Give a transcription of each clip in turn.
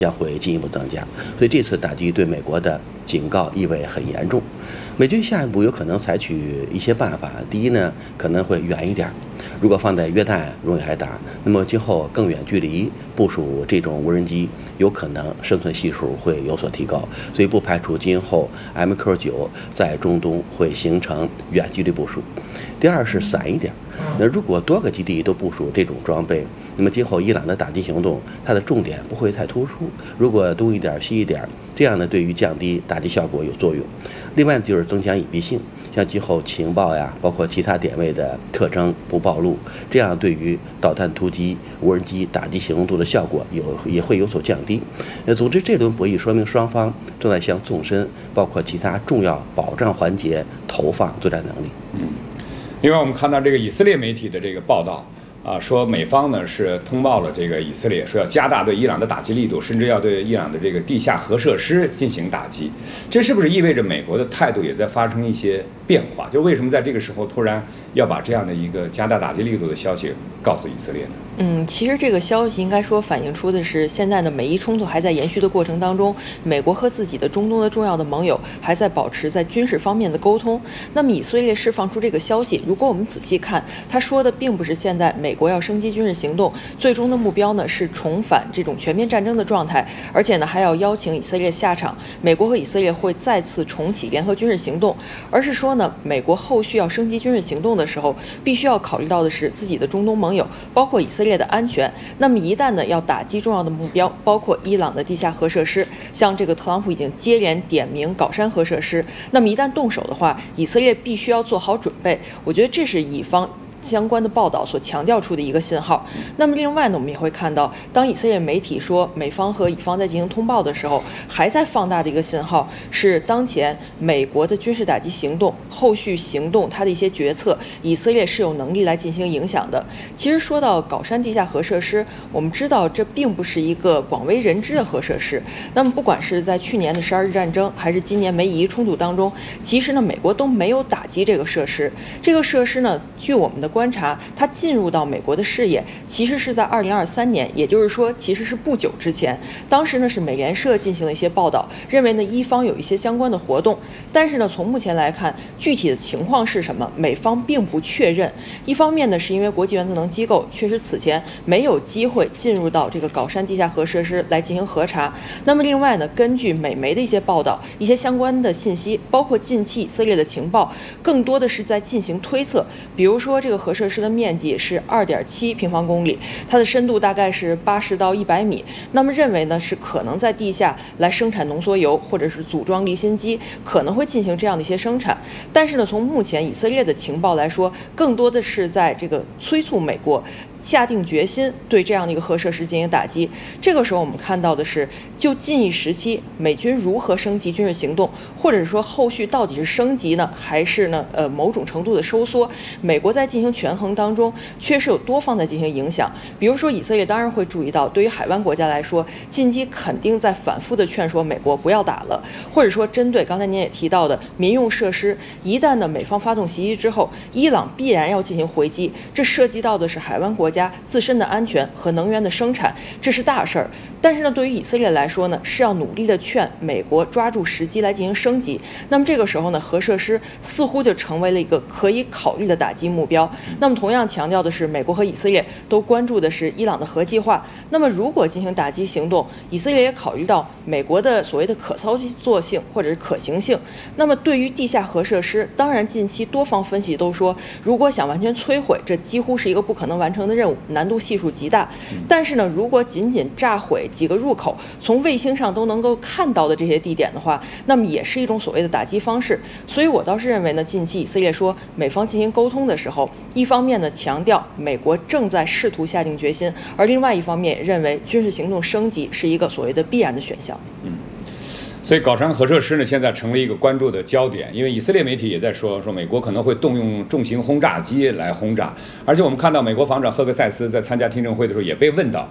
将会进一步增加，所以这次打击对美国的警告意味很严重。美军下一步有可能采取一些办法，第一呢，可能会远一点，如果放在约旦容易挨打，那么今后更远距离部署这种无人机，有可能生存系数会有所提高，所以不排除今后 MQ9在中东会形成远距离部署。第二是散一点，那如果多个基地都部署这种装备，那么今后伊朗的打击行动，它的重点不会太突出。如果东一点西一点，这样呢，对于降低打击效果有作用。另外就是增强隐蔽性，像今后情报呀，包括其他点位的特征不暴露，这样对于导弹突击、无人机打击行动的效果也会有所降低。总之，这轮博弈说明双方正在向纵深，包括其他重要保障环节投放作战能力。 另外，我们看到这个以色列媒体的这个报道说美方呢是通报了这个以色列，说要加大对伊朗的打击力度，甚至要对伊朗的这个地下核设施进行打击。这是不是意味着美国的态度也在发生一些变化？就为什么在这个时候突然要把这样的一个加大打击力度的消息告诉以色列呢？ 其实这个消息应该说反映出的是，现在的美伊冲突还在延续的过程当中，美国和自己的中东的重要的盟友还在保持在军事方面的沟通。那么以色列释放出这个消息，如果我们仔细看，他说的并不是现在美国要升级军事行动，最终的目标呢是重返这种全面战争的状态，而且呢还要邀请以色列下场，美国和以色列会再次重启联合军事行动，而是说呢，美国后续要升级军事行动的时候，必须要考虑到的是自己的中东盟友，包括以色列的安全。那么一旦呢要打击重要的目标，包括伊朗的地下核设施，像这个特朗普已经接连点名高山核设施，那么一旦动手的话，以色列必须要做好准备。我觉得这是以方相关的报道所强调出的一个信号。那么另外呢，我们也会看到，当以色列媒体说美方和以方在进行通报的时候，还在放大的一个信号是，当前美国的军事打击行动后续行动它的一些决策，以色列是有能力来进行影响的。其实说到高山地下核设施，我们知道这并不是一个广为人知的核设施。那么不管是在去年的12日战争，还是今年美以伊冲突当中，其实呢美国都没有打击这个设施。这个设施呢，据我们的观察，它进入到美国的视野，其实是在2023年，也就是说，其实是不久之前。当时呢，是美联社进行了一些报道，认为呢，伊方有一些相关的活动，但是呢，从目前来看，具体的情况是什么，美方并不确认。一方面呢，是因为国际原子能机构确实此前没有机会进入到这个高山地下核设施来进行核查。那么另外呢，根据美媒的一些报道，一些相关的信息，包括近期以色列的情报，更多的是在进行推测，比如说这个核设施的面积是2.7平方公里，它的深度大概是80到100米。那么认为呢是可能在地下来生产浓缩铀，或者是组装离心机，可能会进行这样的一些生产。但是呢，从目前以色列的情报来说，更多的是在这个催促美国下定决心对这样的一个核设施进行打击。这个时候我们看到的是，就近一时期美军如何升级军事行动，或者说后续到底是升级呢，还是呢某种程度的收缩，美国在进行权衡当中确实有多方在进行影响。比如说以色列当然会注意到，对于海湾国家来说，近期肯定在反复的劝说美国不要打了，或者说针对刚才您也提到的民用设施，一旦呢美方发动袭击之后，伊朗必然要进行回击，这涉及到的是海湾国家自身的安全和能源的生产，这是大事儿。但是呢，对于以色列来说呢，是要努力的劝美国抓住时机来进行升级。那么这个时候呢，核设施似乎就成为了一个可以考虑的打击目标。那么同样强调的是，美国和以色列都关注的是伊朗的核计划。那么如果进行打击行动，以色列也考虑到美国的所谓的可操作性或者是可行性。那么对于地下核设施，当然近期多方分析都说，如果想完全摧毁，这几乎是一个不可能完成的任务，难度系数极大。但是呢，如果仅仅炸毁几个入口，从卫星上都能够看到的这些地点的话，那么也是一种所谓的打击方式。所以我倒是认为呢，近期以色列说美方进行沟通的时候，一方面呢强调美国正在试图下定决心，而另外一方面认为军事行动升级是一个所谓的必然的选项。 所以高山核设施呢，现在成了一个关注的焦点，因为以色列媒体也在说美国可能会动用重型轰炸机来轰炸，而且我们看到美国防长赫克塞斯在参加听证会的时候也被问到，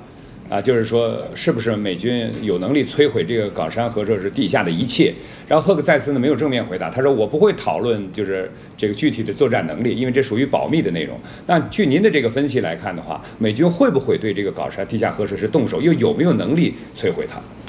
就是说是不是美军有能力摧毁这个冈山核设施地下的一切？然后赫克塞斯呢没有正面回答，他说我不会讨论就是这个具体的作战能力，因为这属于保密的内容。那据您的这个分析来看的话，美军会不会对这个冈山地下核设施动手，又有没有能力摧毁它？